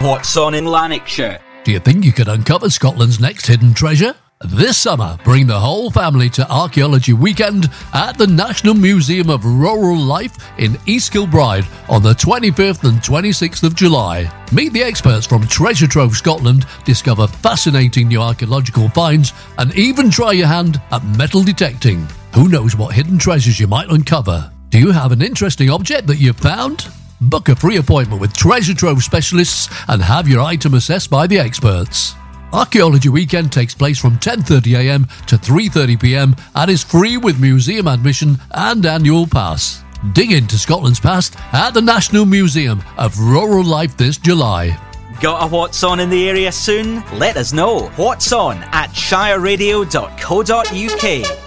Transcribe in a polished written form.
What's on in Lanarkshire? Do you think you could uncover Scotland's next hidden treasure? This summer, bring the whole family to Archaeology Weekend at the National Museum of Rural Life in East Kilbride on the 25th and 26th of July. Meet the experts from Treasure Trove Scotland, discover fascinating new archaeological finds, and even try your hand at metal detecting. Who knows what hidden treasures you might uncover? Do you have an interesting object that you've found? Book a free appointment with Treasure Trove specialists and have your item assessed by the experts. Archaeology Weekend takes place from 10:30am to 3:30pm and is free with museum admission and annual pass. Dig into Scotland's past at the National Museum of Rural Life this July. Got a What's On in the area soon? Let us know. What's On at shireradio.co.uk.